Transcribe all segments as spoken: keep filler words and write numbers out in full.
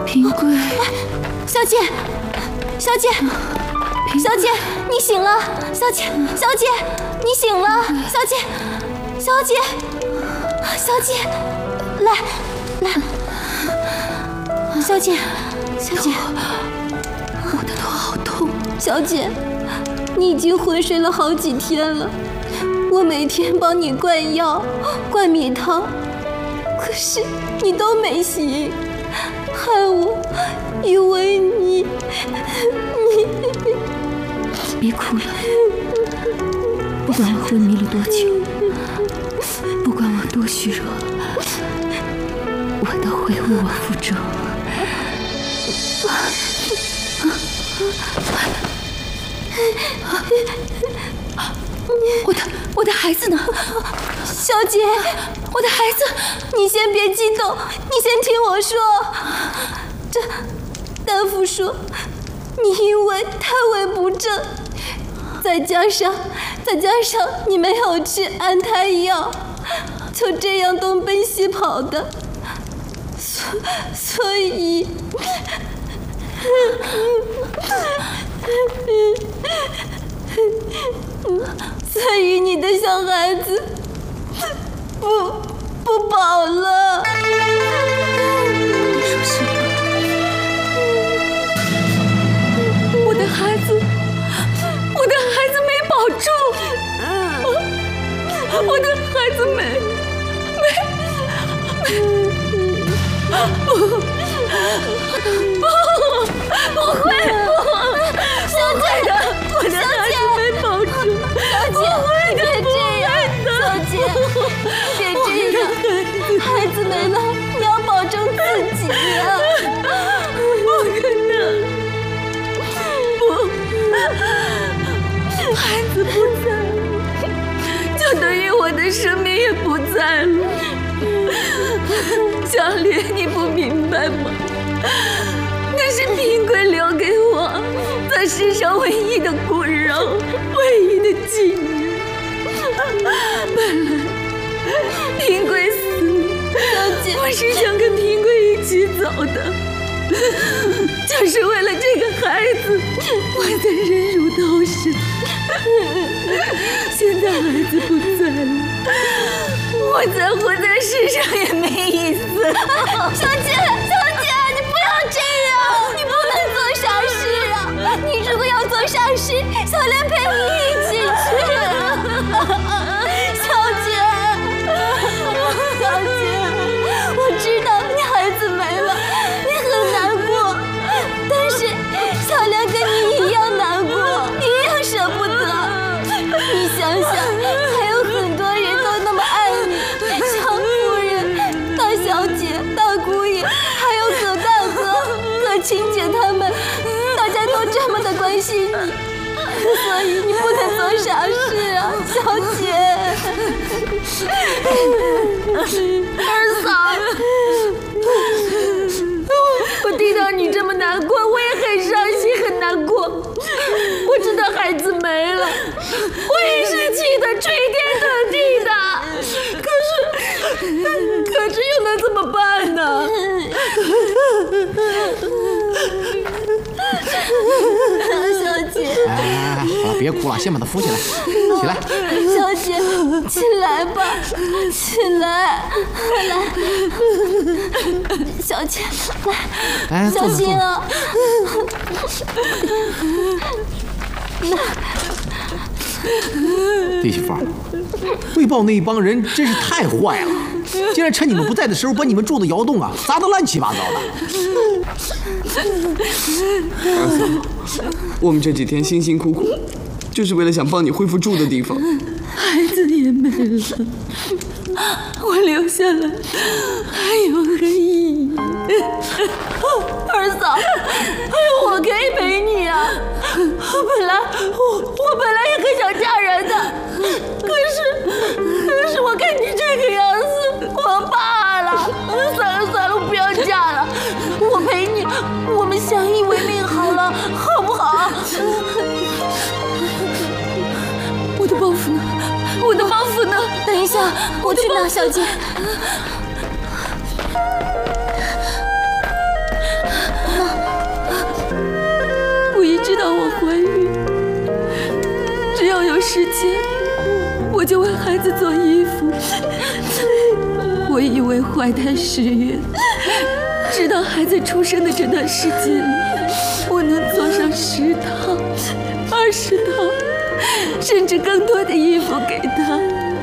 平贵， 小姐，小姐，小姐，你醒了！小姐，小姐，你醒了！小姐，小姐，小姐，来，来，小姐，小姐， 我的头好痛。 小姐，你已经昏睡了好几天了，我每天帮你灌药、灌米汤，可是你都没醒，害我以为你你。 别哭了，不管我昏迷了多久，不管我多虚弱，我都会为我负重。我的我的孩子呢？ 小姐，我的孩子，你先别激动，你先听我说。这大夫说，你因为胎位不正，再加上再加上你没有吃安胎药，就这样东奔西跑的，所所以。所以你的小孩子不不保了。 你说什么？我的孩子，我的孩子没保住，我我的孩子没没不不不会不，小姐的，我的孩子没保住。 小姐，别这样，小姐，别这样，孩子没了，你要保证自己呀！ 不可能，不，孩子不在了，就等于我的生命也不在了。小莲，你不明白吗？那是平贵留给我在世上唯一的骨肉，唯一的纪念。本来平贵死了，我是想跟平贵一起走的，就是为了这个孩子，我才忍辱偷生。现在孩子不在了，我再活在世上也没意思了。 小姐，小姐，你不要这样，你不能做傻事啊！你如果要做傻事，小莲陪你一起去。小姐，小姐，我知道你孩子没了，你很难过，但是小莲跟你一样难过，一样舍不得。你想想，还有很多人都那么爱你，像夫人、大小姐、大姑爷，还有葛大哥、葛青姐他们，大家都这么的关心你，所以你不能做傻事啊，小姐。 二嫂，我听到你这么难过，我也很伤心，很难过。我知道孩子没了，我也是气得垂天等地的。可是，可是又能怎么办呢？ 小姐， 哎，好了，别哭了，先把他扶起来，起来。 小姐，起来吧，起来，来，小姐，来， 哎， 小心啊！ 弟媳妇儿，汇报那一帮人真是太坏了，竟然趁你们不在的时候把你们住的窑洞啊砸得乱七八糟的。 二嫂，我们这几天辛辛苦苦，就是为了想帮你恢复住的地方。 孩子也没了，我留下来还有何意义？ 二嫂，我可以陪你啊！本来我我本来也很想嫁人的，可是可是我看你这个样子，我怕了。算了算了，我不要嫁了，我陪你，我们相依为命好了，好不好？ 我的包袱呢？我的包袱呢？ 等一下，我去拿，小姐。 时间，我就为孩子做衣服。我以为怀胎十月，直到孩子出生的这段时间里，我能做上十套、二十套，甚至更多的衣服给他。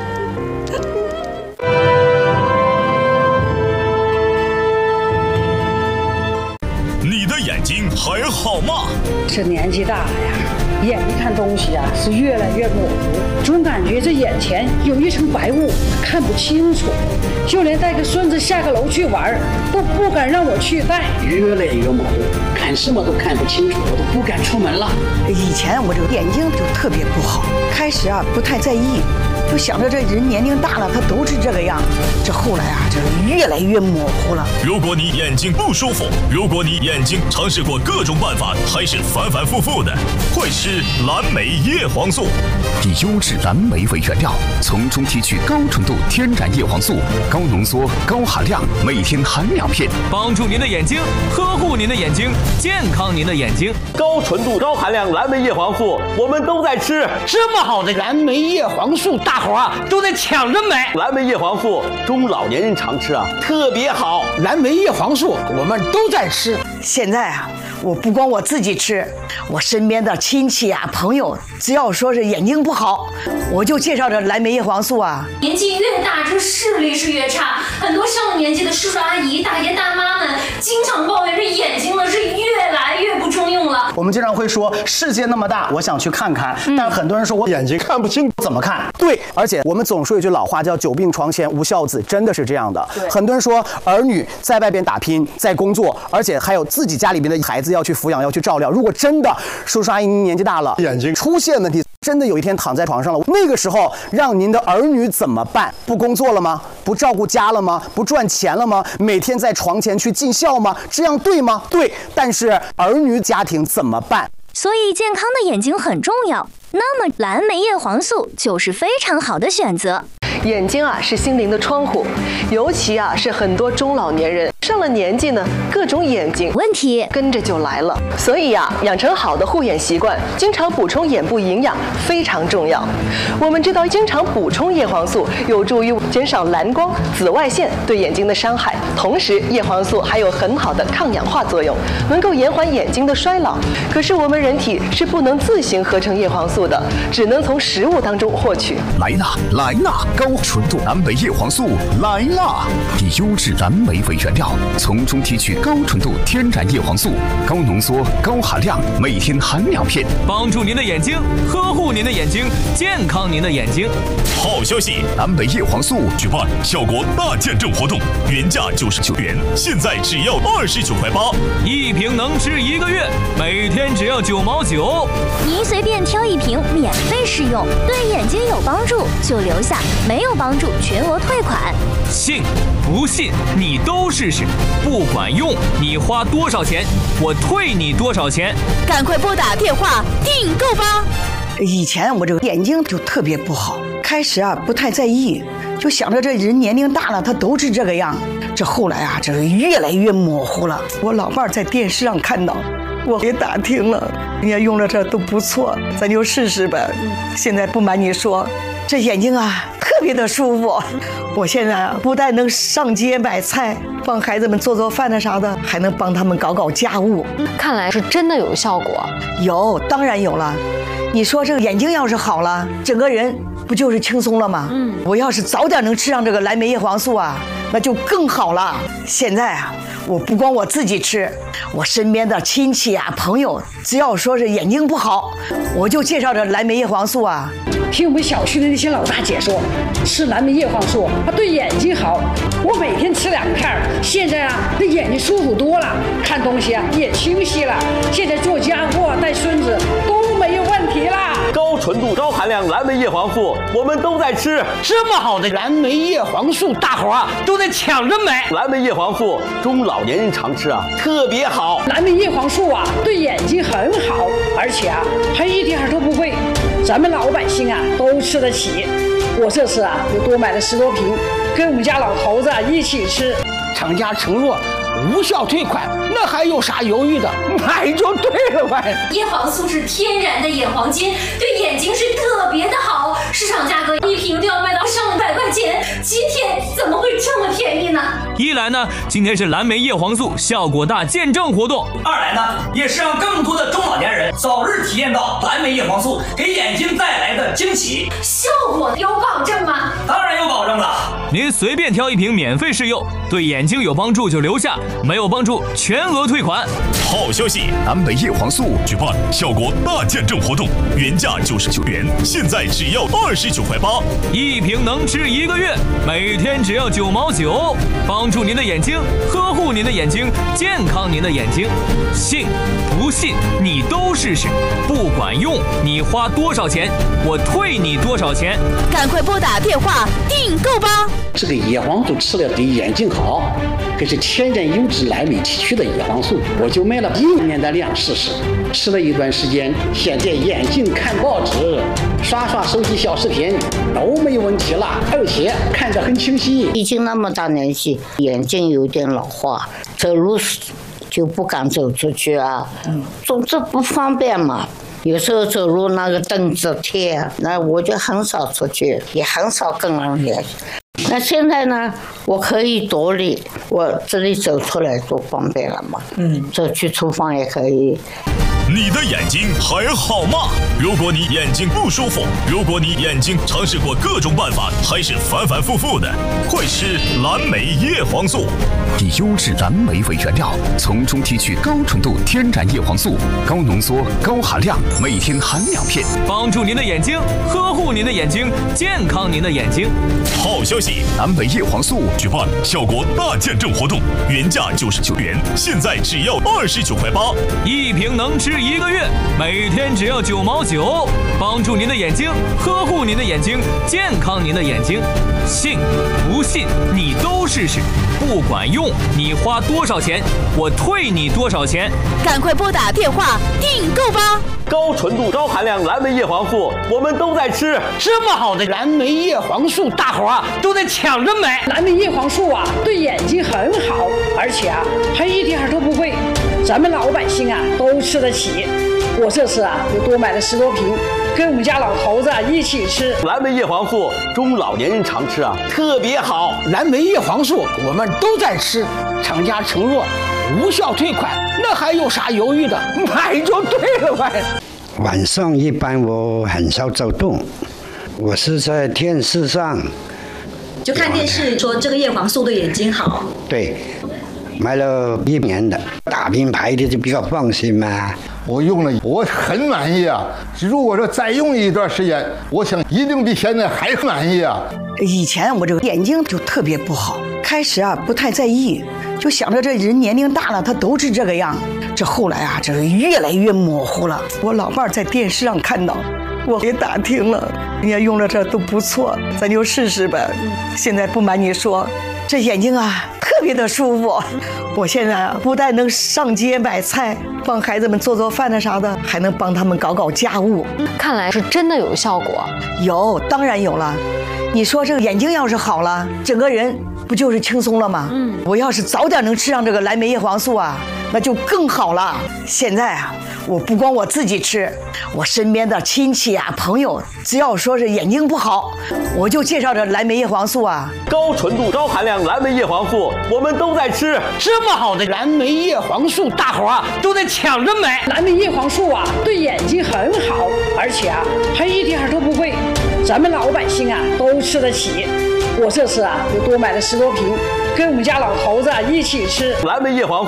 你的眼睛还好吗？ 这年纪大了呀，眼睛看东西啊是越来越模糊，总感觉这眼前有一层白雾，看不清楚。就连带个孙子下个楼去玩，都不敢让我去带， 越来越模糊，看什么都看不清楚，我都不敢出门了。 以前我这个眼睛就特别不好，开始啊不太在意，就想着这人年龄大了，他都是这个样。这后来啊，这越来越模糊了。 如果你眼睛不舒服，如果你眼睛尝试过各种办法，还是反反复复的，会吃蓝莓叶黄素。 以优质蓝莓为原料，从中提取高纯度天然叶黄素，高浓缩、高含量，每天含两片， 帮助您的眼睛，呵护您的眼睛，健康您的眼睛。 高纯度、高含量蓝莓叶黄素，我们都在吃。 这么好的蓝莓叶黄素，大伙啊都在抢着买。 蓝莓叶黄素，中老年人常吃啊，特别好。 蓝莓叶黄素，我们都在吃。 现在啊，我不光我自己吃，我身边的亲戚啊、朋友，只要说是眼睛不好，我就介绍这蓝莓叶黄素啊。 年纪越大，这视力是越差。很多上了年纪的叔叔阿姨、大爷大妈们，经常抱怨这眼睛呢是越来越不中用了。 我们经常会说，世界那么大，我想去看看，嗯、但很多人说我眼睛看不清，怎么看？对，而且我们总说一句老话叫“久病床前无孝子”，真的是这样的。很多人说儿女在外边打拼，在工作，而且还有自己家里边的孩子要去抚养，要去照料。如果真的叔叔阿姨您年纪大了，眼睛出现问题，真的有一天躺在床上了，那个时候让您的儿女怎么办？不工作了吗？不照顾家了吗？不赚钱了吗？每天在床前去尽孝吗？这样对吗？对，但是儿女家庭怎么办？ 所以健康的眼睛很重要，那么蓝莓叶黄素就是非常好的选择。 眼睛啊是心灵的窗户，尤其啊是很多中老年人上了年纪呢，各种眼睛问题跟着就来了。所以啊，养成好的护眼习惯，经常补充眼部营养非常重要。我们知道，经常补充叶黄素有助于减少蓝光、紫外线对眼睛的伤害，同时叶黄素还有很好的抗氧化作用，能够延缓眼睛的衰老。可是我们人体是不能自行合成叶黄素的，只能从食物当中获取。 来啦，来啦！高纯度蓝莓叶黄素来啦！以优质蓝莓为原料，从中提取高纯度天然叶黄素，高浓缩、高含量，每天含两片， 帮助您的眼睛，呵护您的眼睛，健康您的眼睛。 好消息！ 蓝莓叶黄素举办效果大见证活动，原价九十九元，现在只要二十九块八， 一瓶能吃一个月，每天只要九毛九。 您随便挑一瓶，免费试用，对眼睛有帮助就留下，没有帮助全额退款。 信不信你都试试，不管用你花多少钱，我退你多少钱。 赶快拨打电话订购吧。 以前我这个眼睛就特别不好，开始啊不太在意，就想着这人年龄大了，他都是这个样。这后来啊，这越来越模糊了。我老伴在电视上看到，我也打听了，人家用了这都不错，咱就试试呗。现在不瞒你说，这眼睛啊特别的舒服。我现在啊不但能上街买菜，帮孩子们做做饭的啥的，还能帮他们搞搞家务。 看来是真的有效果。 有，当然有了。你说这个眼睛要是好了，整个人不就是轻松了吗？嗯，我要是早点能吃上这个蓝莓叶黄素啊，那就更好了。现在啊，我不光我自己吃，我身边的亲戚啊、朋友，只要说是眼睛不好，我就介绍这蓝莓叶黄素啊。 听我们小区的那些老大姐说，吃蓝莓叶黄素它对眼睛好。我每天吃两片，现在啊，那眼睛舒服多了，看东西啊也清晰了。现在做家务啊、带孙子都没有问题啦。 高纯度、高含量蓝莓叶黄素，我们都在吃。 这么好的蓝莓叶黄素，大伙啊都在抢着买。 蓝莓叶黄素，中老年人常吃啊，特别好。 蓝莓叶黄素啊，对眼睛很好，而且啊还一点都不贵，咱们老百姓啊都吃得起。我这次啊又多买了十多瓶，跟我们家老头子啊一起吃。 厂家承诺无效退款，那还有啥犹豫的？买就对了呗。 叶黄素是天然的眼黄金，对眼睛是特别的好，市场价格一瓶都要卖到上百块钱，今天怎么会这么便宜呢？ 一来呢，今天是蓝莓叶黄素效果大见证活动； 二来呢，也是让更多的中老年人早日体验到蓝莓叶黄素给眼睛带来的惊喜。 效果有保证吗？ 当然有保证了。 您随便挑一瓶免费试用，对眼睛有帮助就留下，没有帮助全额退款。 好消息， 蓝莓叶黄素举办效果大见证活动，原价九十九元，现在只要二十九块八， 一瓶能吃一个月，每天只要九毛九，帮助您的眼睛，呵护您的眼睛，健康您的眼睛。信不信你都试试，不管用你花多少钱，我退你多少钱。 赶快拨打电话订购吧！ 这个叶黄素吃了对眼睛好，可是天然优质蓝莓提取的叶黄素，我就买了一年的量试试，吃了一段时间，现在眼睛看报纸、刷刷手机小视频都没有问题了，而且看着很清晰。 已经那么大年纪，眼睛有点老化，走路就不敢走出去啊，嗯，总之不方便嘛。有时候走路那个凳子贴，那我就很少出去，也很少跟人联系。那现在呢，我可以独立，我这里走出来多方便了嘛。嗯，走去厨房也可以。 你的眼睛还好吗？如果你眼睛不舒服，如果你眼睛尝试过各种办法，还是反反复复的，快吃蓝莓叶黄素。 以优质蓝莓为原料，从中提取高纯度天然叶黄素，高浓缩、高含量，每天含两片， 帮助您的眼睛，呵护您的眼睛，健康您的眼睛。 好消息， 蓝莓叶黄素举办效果大见证活动，原价九十九元，现在只要二十九块八， 一瓶能吃一个月，每天只要九毛九，帮助您的眼睛，呵护您的眼睛，健康您的眼睛。信不信你都试试，不管用你花多少钱，我退你多少钱。 赶快拨打电话订购吧！ 高纯度、高含量蓝莓叶黄素，我们都在吃。 这么好的蓝莓叶黄素，大伙啊都得抢着买。蓝莓叶黄素啊，对眼睛很好，而且啊还一点都不贵，咱们老百姓啊都吃得起。我这次啊又多买了十多瓶，跟我们家老头子啊一起吃。 蓝莓叶黄素，中老年人常吃啊，特别好。 蓝莓叶黄素我们都在吃，厂家承诺无效退款，那还有啥犹豫的？买就对了呗。 晚上一般我很少走动，我是在电视上就看电视说这个叶黄素对眼睛好。 对，买了一年的大品牌的就比较放心嘛。 我用了，我很满意啊！如果说再用一段时间，我想一定比现在还满意啊！ 以前我这个眼睛就特别不好，开始啊不太在意，就想着这人年龄大了，他都是这个样。这后来啊，这个越来越模糊了。我老伴儿在电视上看到，我给打听了，人家用了这都不错，咱就试试呗。现在不瞒你说，这眼睛啊特别的舒服。我现在啊不但能上街买菜，帮孩子们做做饭的啥的，还能帮他们搞搞家务。 看来是真的有效果。 有，当然有了。你说这个眼睛要是好了，整个人不就是轻松了吗？嗯，我要是早点能吃上这个蓝莓叶黄素啊，那就更好了。现在啊，我不光我自己吃，我身边的亲戚啊、朋友，只要说是眼睛不好，我就介绍这蓝莓叶黄素啊。 高纯度、高含量蓝莓叶黄素，我们都在吃。 这么好的蓝莓叶黄素，大伙啊都得抢着买。蓝莓叶黄素啊，对眼睛很好，而且啊还一点都不贵，咱们老百姓啊都吃得起。我这次啊又多买了十多瓶，跟我们家老头子啊一起吃。 蓝莓叶黄素。